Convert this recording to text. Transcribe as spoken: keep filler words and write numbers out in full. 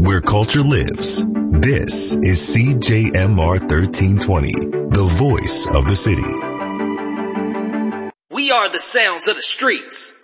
where culture lives. This is C J M R thirteen twenty, the voice of the city. We are the sounds of the streets.